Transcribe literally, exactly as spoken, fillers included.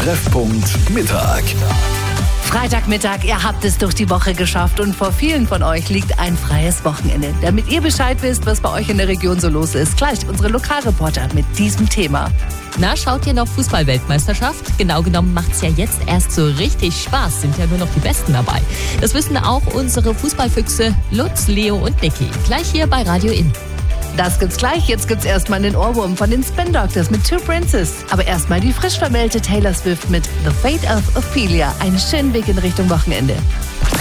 Treffpunkt Mittag. Freitagmittag, ihr habt es durch die Woche geschafft und vor vielen von euch liegt ein freies Wochenende. Damit ihr Bescheid wisst, was bei euch in der Region so los ist, gleich unsere Lokalreporter mit diesem Thema. Na, schaut ihr noch Fußball-Weltmeisterschaft? Genau genommen macht's ja jetzt erst so richtig Spaß, sind ja nur noch die Besten dabei. Das wissen auch unsere Fußballfüchse Lutz, Leo und Niki. Gleich hier bei Radio In. Das gibt's gleich. Jetzt gibt's erstmal den Ohrwurm von den Spin Doctors mit Two Princes. Aber erstmal die frisch vermählte Taylor Swift mit The Fate of Ophelia. Einen schönen Weg in Richtung Wochenende.